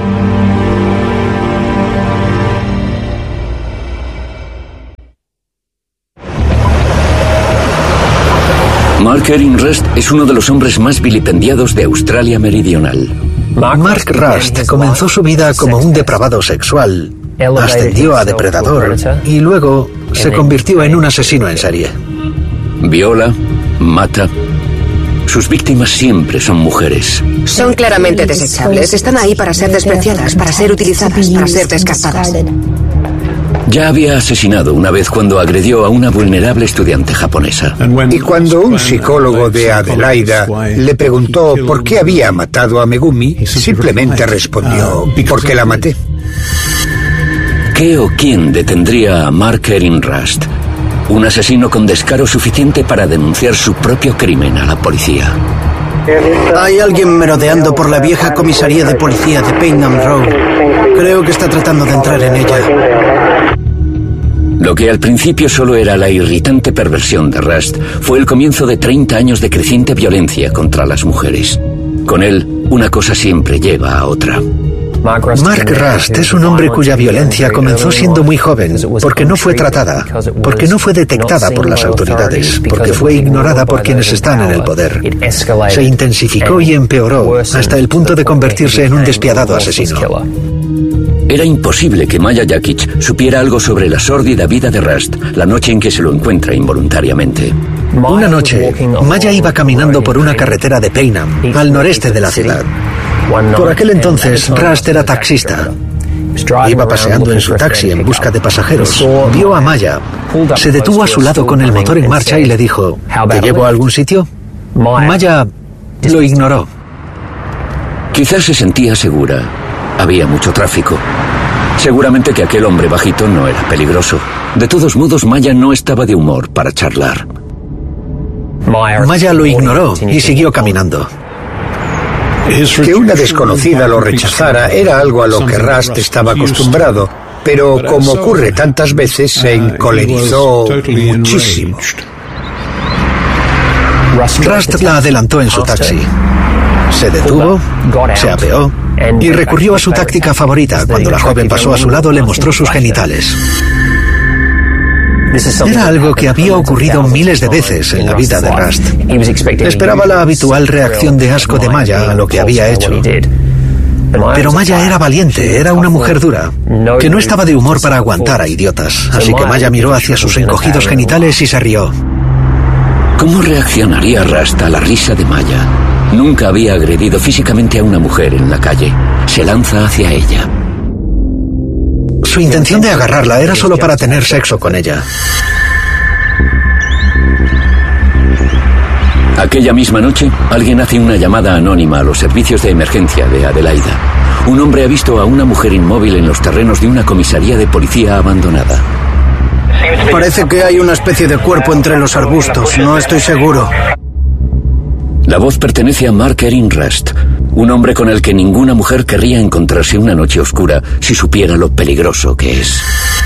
A: Mark Erin Rust es uno de los hombres más vilipendiados de Australia Meridional.
H: Mark Rust comenzó su vida como un depravado sexual ascendió a depredador y luego se convirtió en un asesino en serie.
A: Viola, mata. Sus víctimas siempre son mujeres.
E: Son claramente desechables. Están ahí para ser despreciadas, para ser utilizadas, para ser descartadas.
A: Ya había asesinado una vez cuando agredió a una vulnerable estudiante japonesa.
H: Y cuando un psicólogo de Adelaida le preguntó por qué había matado a Megumi, simplemente respondió, porque la maté.
A: ¿Qué o quién detendría a Mark Erin Rust? Un asesino con descaro suficiente para denunciar su propio crimen a la policía.
M: Hay alguien merodeando por la vieja comisaría de policía de Paynham Road. Creo que está tratando de entrar en ella.
A: Lo que al principio solo era la irritante perversión de Rust fue el comienzo de treinta años de creciente violencia contra las mujeres. Con él, una cosa siempre lleva a otra.
H: Mark Rust es un hombre cuya violencia comenzó siendo muy joven, porque no fue tratada, porque no fue detectada por las autoridades, porque fue ignorada por quienes están en el poder. Se intensificó y empeoró hasta el punto de convertirse en un despiadado asesino.
A: Era imposible que Maya Jakic supiera algo sobre la sórdida vida de Rust la noche en que se lo encuentra involuntariamente.
H: Una noche, Maya iba caminando por una carretera de Paynham, al noreste de la ciudad. Por aquel entonces, Rust era taxista. Iba paseando en su taxi en busca de pasajeros. Vio a Maya. Se detuvo a su lado con el motor en marcha y le dijo, ¿te llevo a algún sitio? Maya lo ignoró.
A: Quizás se sentía segura. Había mucho tráfico. Seguramente que aquel hombre bajito no era peligroso. De todos modos, Maya no estaba de humor para charlar.
H: Maya lo ignoró y siguió caminando. Que una desconocida lo rechazara era algo a lo que Rust estaba acostumbrado, pero como ocurre tantas veces, se encolerizó muchísimo. Rust la adelantó en su taxi. Se detuvo, se apeó y recurrió a su táctica favorita. Cuando la joven pasó a su lado, le mostró sus genitales. Era algo que había ocurrido miles de veces en la vida de Rust. Esperaba la habitual reacción de asco de Maya a lo que había hecho. Pero Maya era valiente, era una mujer dura, que no estaba de humor para aguantar a idiotas. Así que Maya miró hacia sus encogidos genitales y se rió.
A: ¿Cómo reaccionaría Rust a la risa de Maya? Nunca había agredido físicamente a una mujer en la calle. Se lanza hacia ella.
H: Su intención de agarrarla era solo para tener sexo con ella.
A: Aquella misma noche, alguien hace una llamada anónima a los servicios de emergencia de Adelaida. Un hombre ha visto a una mujer inmóvil en los terrenos de una comisaría de policía abandonada.
M: Parece que hay una especie de cuerpo entre los arbustos, no estoy seguro.
A: La voz pertenece a Mark Erin Rust, un hombre con el que ninguna mujer querría encontrarse una noche oscura si supiera lo peligroso que es.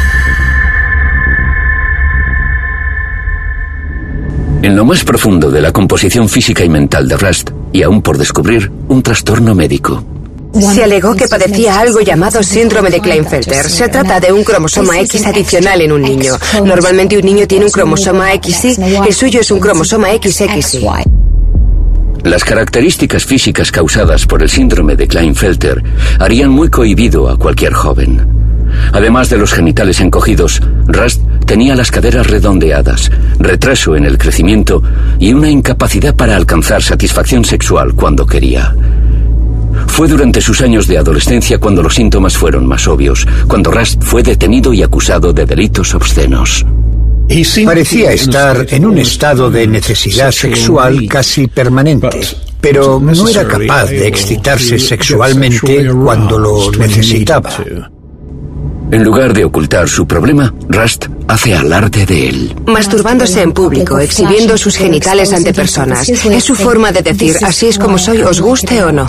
A: En lo más profundo de la composición física y mental de Rust, y aún por descubrir, un trastorno médico.
E: Se alegó que padecía algo llamado síndrome de Klinefelter. Se trata de un cromosoma X adicional en un niño. Normalmente un niño tiene un cromosoma X Y, el suyo es un cromosoma X X Y.
A: Las características físicas causadas por el síndrome de Klinefelter harían muy cohibido a cualquier joven. Además de los genitales encogidos, Rust tenía las caderas redondeadas, retraso en el crecimiento y una incapacidad para alcanzar satisfacción sexual cuando quería. Fue durante sus años de adolescencia cuando los síntomas fueron más obvios, cuando Rust fue detenido y acusado de delitos obscenos.
H: Parecía estar en un estado de necesidad sexual casi permanente, pero no era capaz de excitarse sexualmente cuando lo necesitaba.
A: En lugar de ocultar su problema, Rust hace alarde de él.
E: Masturbándose en público, exhibiendo sus genitales ante personas. Es su forma de decir, así es como soy, os guste o no.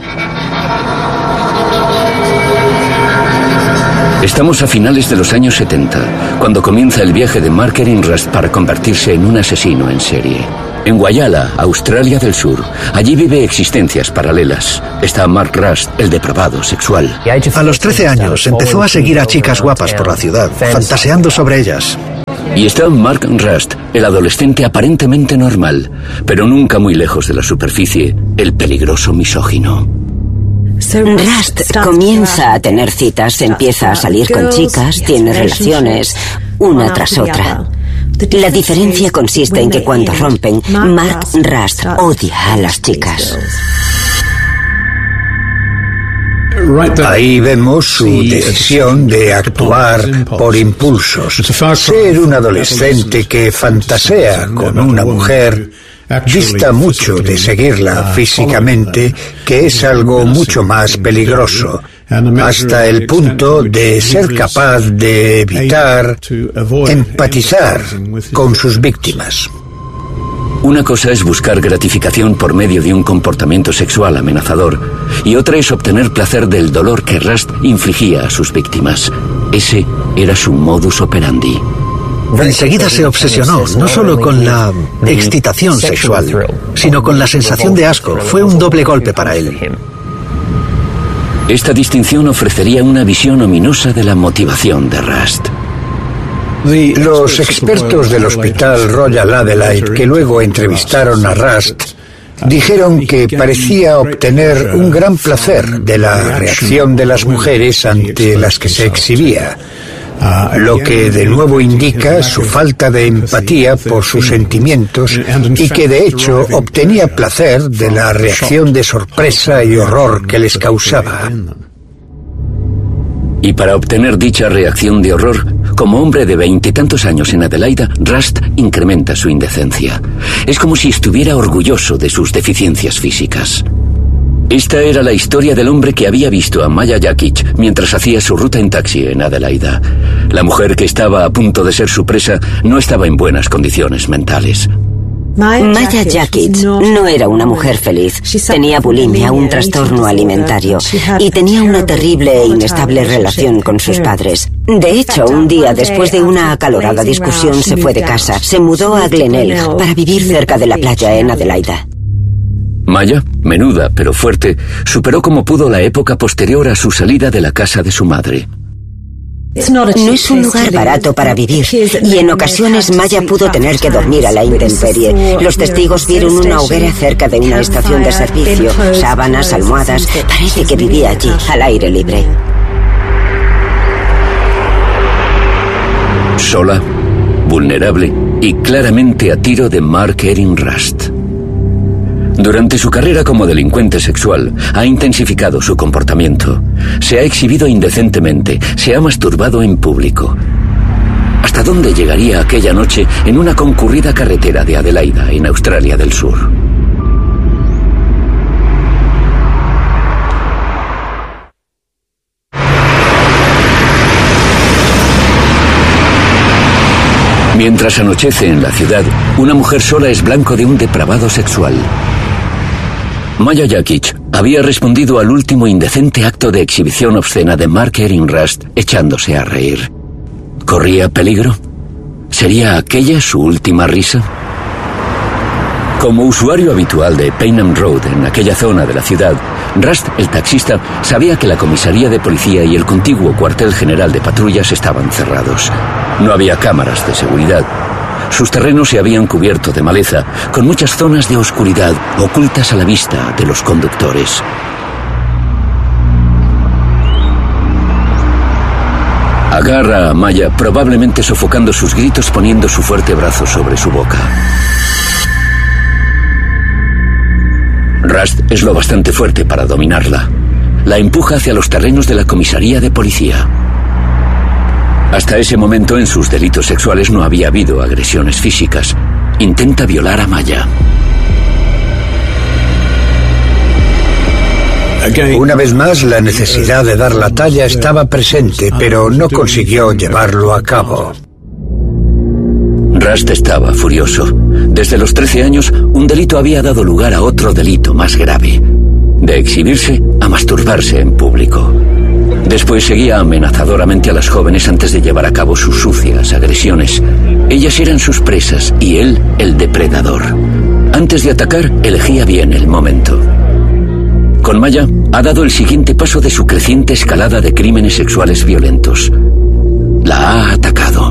A: Estamos a finales de los años setenta, cuando comienza el viaje de Mark Erin Rust para convertirse en un asesino en serie. En Whyalla, Australia del Sur, allí vive existencias paralelas. Está Mark Rust, el depravado sexual.
H: A los trece años empezó a seguir a chicas guapas por la ciudad, fantaseando sobre ellas.
A: Y está Mark Rust, el adolescente aparentemente normal, pero nunca muy lejos de la superficie, el peligroso misógino.
D: Rust comienza a tener citas, empieza a salir con chicas, tiene relaciones, una tras otra. La diferencia consiste en que cuando rompen, Mark Rust odia a las chicas.
H: Ahí vemos su decisión de actuar por impulsos. Ser un adolescente que fantasea con una mujer dista mucho de seguirla físicamente, que es algo mucho más peligroso, hasta el punto de ser capaz de evitar empatizar con sus víctimas.
A: Una cosa es buscar gratificación por medio de un comportamiento sexual amenazador y otra es obtener placer del dolor que Rust infligía a sus víctimas. Ese era su modus operandi.
N: Enseguida se obsesionó no solo con la excitación sexual, sino con la sensación de asco. Fue un doble golpe para él.
A: Esta distinción ofrecería una visión ominosa de la motivación de Rust.
H: Los expertos del Hospital Royal Adelaide, que luego entrevistaron a Rust, dijeron que parecía obtener un gran placer de la reacción de las mujeres ante las que se exhibía, lo que de nuevo indica su falta de empatía por sus sentimientos y que de hecho obtenía placer de la reacción de sorpresa y horror que les causaba.
A: Y para obtener dicha reacción de horror, como hombre de veintitantos años en Adelaida, Rust incrementa su indecencia. Es como si estuviera orgulloso de sus deficiencias físicas. Esta era la historia del hombre que había visto a Maya Jakic mientras hacía su ruta en taxi en Adelaida. La mujer que estaba a punto de ser su presa no estaba en buenas condiciones mentales.
D: Maya Jakic no era una mujer feliz. Tenía bulimia, un trastorno alimentario, y tenía una terrible e inestable relación con sus padres. De hecho, un día después de una acalorada discusión se fue de casa. Se mudó a Glenelg para vivir cerca de la playa en Adelaida.
A: Maya, menuda pero fuerte, superó como pudo la época posterior a su salida de la casa de su madre.
D: No es un lugar barato para vivir, y en ocasiones Maya pudo tener que dormir a la intemperie. Los testigos vieron una hoguera cerca de una estación de servicio, sábanas, almohadas. Parece que vivía allí, al aire libre.
A: Sola, vulnerable y claramente a tiro de Mark Erin Rust. Durante su carrera como delincuente sexual, ha intensificado su comportamiento. Se ha exhibido indecentemente, se ha masturbado en público. ¿Hasta dónde llegaría aquella noche en una concurrida carretera de Adelaida, en Australia del Sur? Mientras anochece en la ciudad, una mujer sola es blanco de un depravado sexual. Maya Jakic había respondido al último indecente acto de exhibición obscena de Mark Erin Rust echándose a reír. ¿Corría peligro? ¿Sería aquella su última risa? Como usuario habitual de Payneham Road en aquella zona de la ciudad, Rust, el taxista, sabía que la comisaría de policía y el contiguo cuartel general de patrullas estaban cerrados. No había cámaras de seguridad. Sus terrenos se habían cubierto de maleza, con muchas zonas de oscuridad ocultas a la vista de los conductores. Agarra a Maya, probablemente sofocando sus gritos poniendo su fuerte brazo sobre su boca. Rust es lo bastante fuerte para dominarla. La empuja hacia los terrenos de la comisaría de policía. Hasta ese momento en sus delitos sexuales no había habido agresiones físicas. Intenta violar a Maya.
H: Una vez más, la necesidad de dar la talla estaba presente, pero no consiguió llevarlo a cabo.
A: Rust estaba furioso. Desde los trece años, un delito había dado lugar a otro delito más grave: de exhibirse a masturbarse en público. Después seguía amenazadoramente a las jóvenes antes de llevar a cabo sus sucias agresiones. Ellas eran sus presas y él el depredador. Antes de atacar, elegía bien el momento. Con Maya ha dado el siguiente paso de su creciente escalada de crímenes sexuales violentos. La ha atacado.